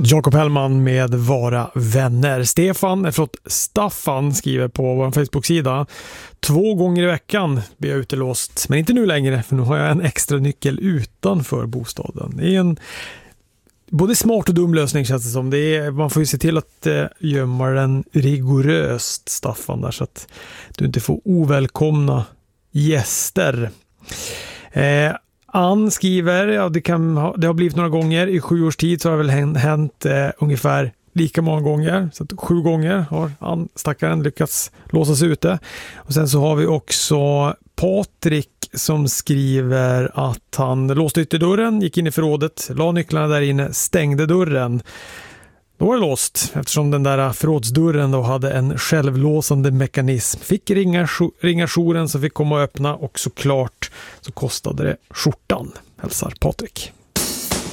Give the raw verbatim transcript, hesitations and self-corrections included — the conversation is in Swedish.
Jakob Hellman med Vara vänner. Stefan, förlåt, Staffan skriver på vår Facebook-sida: två gånger i veckan blir jag utelåst, men inte nu längre, för nu har jag en extra nyckel utanför bostaden. Det är en både smart och dum lösning, känns det som. Det är, man får ju se till att eh, gömma den rigoröst, Staffan, där, så att du inte får ovälkomna gäster. Eh, Ann skriver, ja, det, kan ha, det har blivit några gånger. I sju års tid så har det väl hänt eh, ungefär lika många gånger. Så att sju gånger har Ann, stackaren, lyckats låsa sig ute. Och sen så har vi också Patrik som skriver att han låste ytterdörren, gick in i förrådet, la nycklarna där inne, stängde dörren. Då var det låst, eftersom den där förrådsdörren då hade en självlåsande mekanism. Fick ringa, ringa jouren som fick komma och öppna, och såklart så kostade det skjortan, hälsar Patrik.